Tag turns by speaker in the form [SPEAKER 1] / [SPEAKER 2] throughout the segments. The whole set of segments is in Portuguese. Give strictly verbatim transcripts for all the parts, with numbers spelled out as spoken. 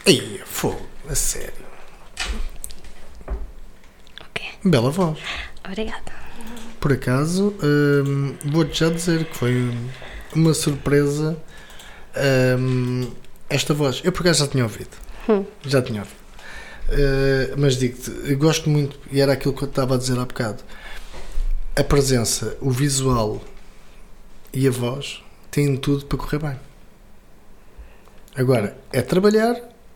[SPEAKER 1] Ei, fogo, a sério.
[SPEAKER 2] Ok.
[SPEAKER 1] Bela voz.
[SPEAKER 2] Obrigada.
[SPEAKER 1] Por acaso, hum, vou-te já dizer que foi uma surpresa hum, esta voz. Eu por acaso já tinha ouvido.
[SPEAKER 2] Hum.
[SPEAKER 1] Já tinha ouvido. Uh, mas digo-te, eu gosto muito, e era aquilo que eu estava a dizer há bocado. A presença, o visual e a voz têm tudo para correr bem. Agora, é trabalhar,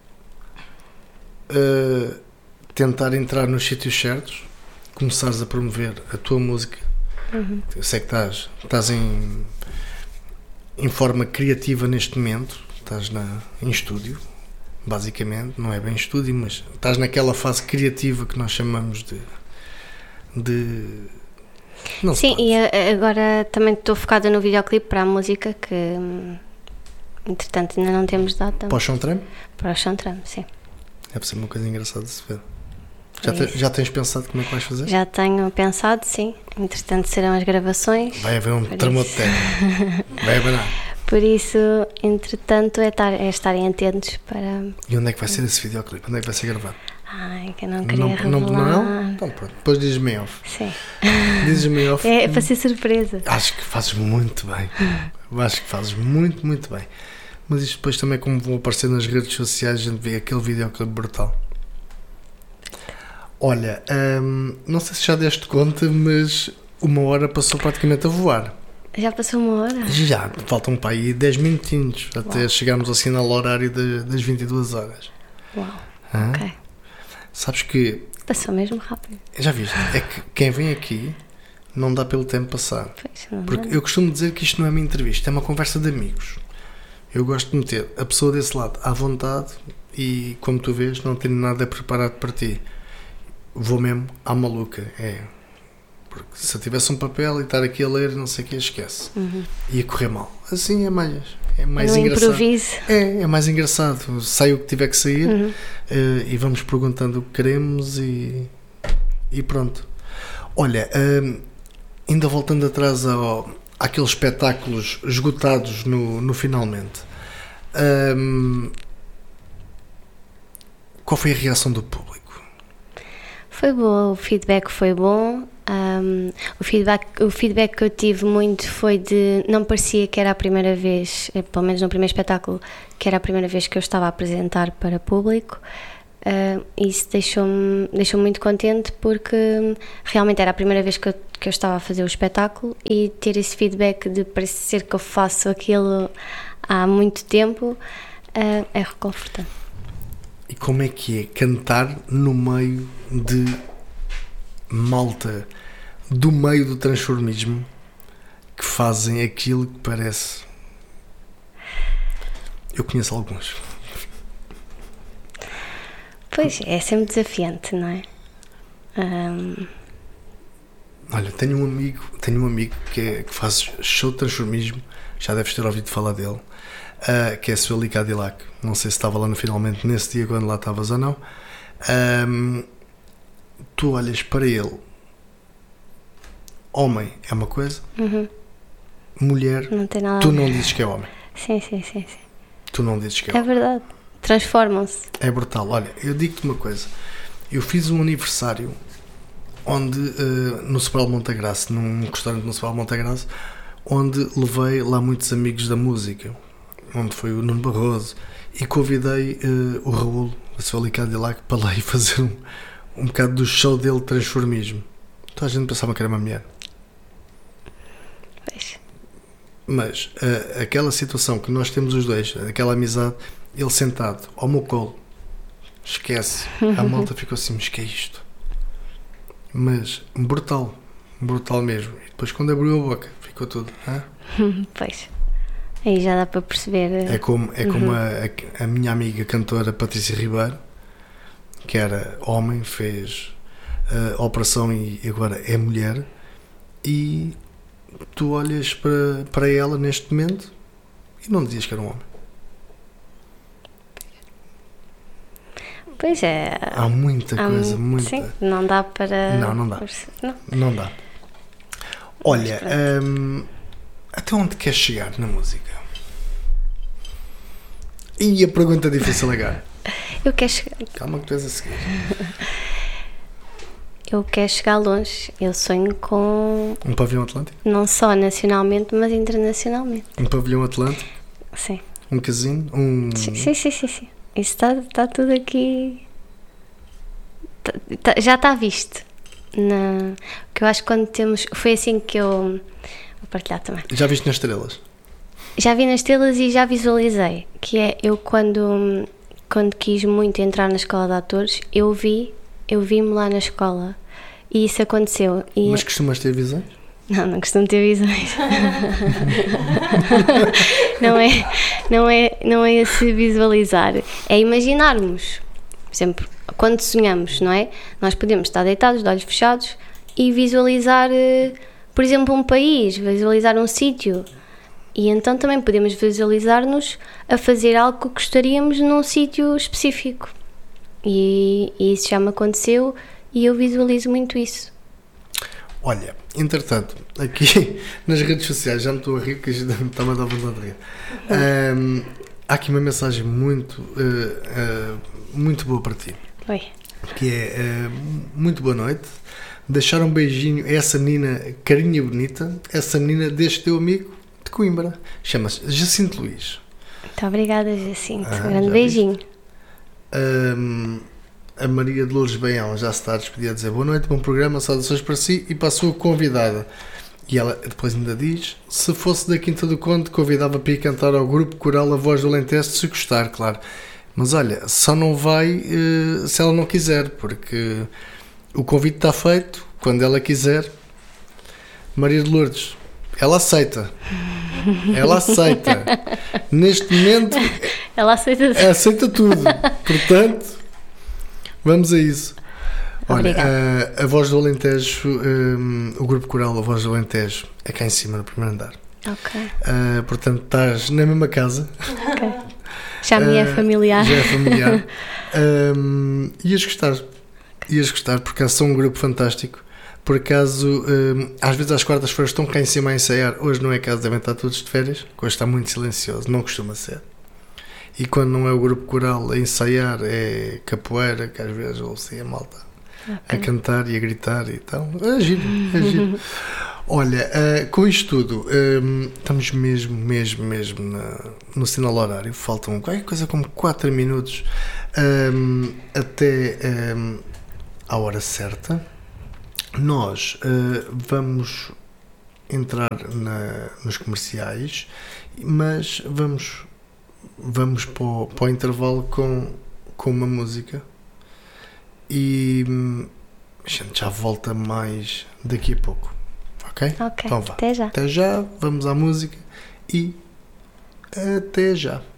[SPEAKER 1] uh, tentar entrar nos sítios certos, começares a promover a tua música.
[SPEAKER 2] Uhum.
[SPEAKER 1] Eu sei que estás, estás em, em forma criativa neste momento, estás na, em estúdio, basicamente, não é bem estúdio, mas estás naquela fase criativa que nós chamamos de... de não
[SPEAKER 2] Sim, e a- agora também estou focada no videoclipe para a música, que hum, entretanto ainda não temos data.
[SPEAKER 1] Para o chão treme?
[SPEAKER 2] Para o Chantram, sim.
[SPEAKER 1] É para ser uma coisa engraçada de se ver. Já,
[SPEAKER 2] É
[SPEAKER 1] te-
[SPEAKER 2] isso.
[SPEAKER 1] já tens pensado como é que vais fazer?
[SPEAKER 2] Já tenho pensado, sim. Entretanto serão as gravações.
[SPEAKER 1] Vai haver um
[SPEAKER 2] Por
[SPEAKER 1] terremoto
[SPEAKER 2] isso.
[SPEAKER 1] de terra. Vai abanar.
[SPEAKER 2] Por isso, entretanto, é, estar, é estarem atentos para...
[SPEAKER 1] E onde é que vai ser esse videoclipe? Onde é que vai ser gravado?
[SPEAKER 2] Ai, que eu não queria
[SPEAKER 1] Não, não,
[SPEAKER 2] revelar.
[SPEAKER 1] não? Então pronto, depois dizes-me em off.
[SPEAKER 2] Sim.
[SPEAKER 1] Dizes-me em off.
[SPEAKER 2] É, é para ser surpresa.
[SPEAKER 1] Acho que fazes muito bem. Eu acho que fazes muito, muito bem. Mas isto depois também, como vão aparecer nas redes sociais, a gente vê aquele videoclipe brutal. Olha, hum, não sei se já deste conta, mas uma hora passou praticamente a voar.
[SPEAKER 2] Já passou uma hora?
[SPEAKER 1] Já, faltam para aí dez minutinhos até
[SPEAKER 2] Uau.
[SPEAKER 1] chegarmos ao sinal horário de- das vinte e duas horas.
[SPEAKER 2] Uau,
[SPEAKER 1] Hã?
[SPEAKER 2] ok.
[SPEAKER 1] Sabes que,
[SPEAKER 2] Passou mesmo rápido.
[SPEAKER 1] já viste, é que quem vem aqui não dá pelo tempo passar.
[SPEAKER 2] Pois, não
[SPEAKER 1] Porque
[SPEAKER 2] dá.
[SPEAKER 1] eu costumo dizer que isto não é uma entrevista, é uma conversa de amigos. Eu gosto de meter a pessoa desse lado à vontade e, como tu vês, não tenho nada preparado para ti. Vou mesmo à maluca. É. Porque se eu tivesse um papel e estar aqui a ler, não sei o que, esquece.
[SPEAKER 2] Uhum.
[SPEAKER 1] Ia correr mal. Assim é mais, é mais
[SPEAKER 2] no
[SPEAKER 1] engraçado.
[SPEAKER 2] improviso.
[SPEAKER 1] É, é mais engraçado. Sai o que tiver que sair
[SPEAKER 2] Uhum.
[SPEAKER 1] eh, e vamos perguntando o que queremos e, e pronto. Olha, hum, ainda voltando atrás ao, àqueles espetáculos esgotados no, no finalmente, hum, qual foi a reação do público?
[SPEAKER 2] Foi boa, o feedback foi bom. Um, o, feedback, o feedback que eu tive muito foi de... Não parecia que era a primeira vez, eh, pelo menos no primeiro espetáculo, que era a primeira vez que eu estava a apresentar para público. Uh, isso deixou-me deixou muito contente porque realmente era a primeira vez que eu, que eu estava a fazer o espetáculo e ter esse feedback de parecer que eu faço aquilo há muito tempo uh, é reconfortante.
[SPEAKER 1] E como é que é cantar no meio de malta do meio do transformismo que fazem aquilo que parece... Eu conheço alguns.
[SPEAKER 2] Pois, é sempre desafiante, não é? Um,
[SPEAKER 1] Olha, tenho um amigo, tenho um amigo que, é, que faz show de transformismo, já deves ter ouvido falar dele, uh, que é a Sueli Cadillac. Não sei se estava lá no finalmente nesse dia quando lá estavas ou não. Um, tu olhas para ele, homem é uma coisa,
[SPEAKER 2] uhum,
[SPEAKER 1] mulher,
[SPEAKER 2] não tem nada
[SPEAKER 1] tu
[SPEAKER 2] a ver.
[SPEAKER 1] não dizes que é homem.
[SPEAKER 2] Sim, sim, sim, sim.
[SPEAKER 1] Tu não dizes que é
[SPEAKER 2] É
[SPEAKER 1] homem.
[SPEAKER 2] verdade. Transformam-se.
[SPEAKER 1] É brutal. Olha, eu digo-te uma coisa. Eu fiz um aniversário onde, uh, no Sobral Montagraça, num restaurante no Sobral Montagraça, onde levei lá muitos amigos da música, onde foi o Nuno Barroso, e convidei uh, o Raul, a Sueli Cadillac, para lá ir fazer um, um bocado do show dele de transformismo. Toda a gente pensava que era uma mulher.
[SPEAKER 2] Pois.
[SPEAKER 1] Mas uh, aquela situação que nós temos os dois, aquela amizade, ele sentado ao meu colo, esquece, a malta ficou assim, mas que é isto? Mas brutal, brutal mesmo. E depois quando abriu a boca, ficou tudo. Hã?
[SPEAKER 2] Pois. Aí já dá para perceber.
[SPEAKER 1] É como, é como
[SPEAKER 2] Uhum.
[SPEAKER 1] a, a, a minha amiga cantora Patrícia Ribeiro, que era homem, fez uh, a operação e agora é mulher, e tu olhas para, para ela neste momento e não dizias que era um homem.
[SPEAKER 2] Pois é.
[SPEAKER 1] Há muita
[SPEAKER 2] há
[SPEAKER 1] coisa,
[SPEAKER 2] mu-
[SPEAKER 1] muita.
[SPEAKER 2] Sim, não dá para.
[SPEAKER 1] Não, não dá.
[SPEAKER 2] Não.
[SPEAKER 1] Não dá. Olha,
[SPEAKER 2] Mas
[SPEAKER 1] hum, até onde queres chegar na música? E a pergunta difícil agora.
[SPEAKER 2] Eu quero chegar.
[SPEAKER 1] Calma que tu és a seguir.
[SPEAKER 2] Eu quero chegar longe. Eu sonho com.
[SPEAKER 1] Um pavilhão atlântico?
[SPEAKER 2] Não só nacionalmente, mas internacionalmente.
[SPEAKER 1] Um pavilhão atlântico?
[SPEAKER 2] Sim.
[SPEAKER 1] Um casino? Um...
[SPEAKER 2] Sim, sim, sim, sim, sim. Isso está tá tudo aqui. Tá, tá, já está visto. Na... Que eu acho que quando temos. Foi assim que eu. Vou partilhar também.
[SPEAKER 1] Já viste nas estrelas?
[SPEAKER 2] Já vi nas estrelas e já visualizei. Que é eu quando. Quando quis muito entrar na escola de atores, eu vi. Eu vi-me lá na escola. E isso aconteceu. E...
[SPEAKER 1] Mas costumas ter visões?
[SPEAKER 2] Não, não costumo ter visões. não, é, não, é, não é esse visualizar. É imaginarmos. Por exemplo, quando sonhamos, não é? Nós podemos estar deitados, de olhos fechados, e visualizar, por exemplo, um país, visualizar um sítio. E então também podemos visualizar-nos a fazer algo que gostaríamos num sítio específico. E, e isso já me aconteceu e eu visualizo muito isso.
[SPEAKER 1] Olha, entretanto, aqui nas redes sociais, já me estou a rir porque isto está-me a dar vontade de rir. Um, há aqui uma mensagem muito, uh, uh, muito boa para ti.
[SPEAKER 2] Oi.
[SPEAKER 1] Que é, uh, muito boa noite. Deixar um beijinho a essa menina carinha bonita, essa menina deste teu amigo de Coimbra. Chama-se Jacinto Luís.
[SPEAKER 2] Muito obrigada, Jacinto.
[SPEAKER 1] Ah,
[SPEAKER 2] um grande beijinho.
[SPEAKER 1] Um, a Maria de Lourdes Baião já se está a despedir a dizer boa noite, bom programa, saudações para si e para a sua convidada. E ela depois ainda diz: se fosse da Quinta do Conde, convidava para ir cantar ao grupo coral A Voz do Alentejo, se gostar, claro. Mas olha, só não vai uh, se ela não quiser, porque o convite está feito quando ela quiser. Maria de Lourdes, ela aceita. Ela aceita. Neste momento,
[SPEAKER 2] ela aceita tudo.
[SPEAKER 1] aceita tudo. Portanto, vamos a isso. Olha, a, a Voz do Alentejo, um, o grupo coral A Voz do Alentejo é cá em cima, no primeiro andar.
[SPEAKER 2] Ok.
[SPEAKER 1] Uh, portanto, estás na mesma casa.
[SPEAKER 2] Ok. Já me é familiar.
[SPEAKER 1] Uh, já é familiar. um, ias gostar. Ias gostar, porque são um grupo fantástico. Por acaso, um, às vezes às quartas-feiras estão cá em cima a ensaiar. Hoje não é caso, devem estar todos de férias. Hoje está muito silencioso, não costuma ser. E quando não é o grupo coral a ensaiar, é capoeira, que às vezes ouço a malta okay. a cantar e a gritar e tal. É giro, é giro. Olha, uh, com isto tudo, um, estamos mesmo, mesmo, mesmo na, no sinal horário. Faltam qualquer coisa como quatro minutos um, até um, à hora certa. Nós uh, vamos entrar na, nos comerciais, mas vamos, vamos para o, para o intervalo com, com uma música e a gente já volta mais daqui a pouco, ok?
[SPEAKER 2] Ok,
[SPEAKER 1] então vá.
[SPEAKER 2] Até já.
[SPEAKER 1] Até já, vamos à música e até já.